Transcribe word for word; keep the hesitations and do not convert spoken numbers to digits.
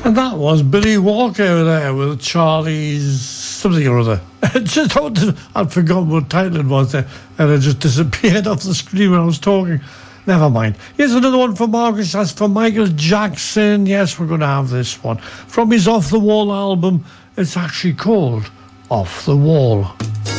And that was Billy Walker there with Charlie's something or other. Just I'd forgotten what title it was there, and it just disappeared off the screen when I was talking. Never mind. Here's another one for Marcus. That's for Michael Jackson. Yes, we're going to have this one. From his Off the Wall album, it's actually called Off the Wall.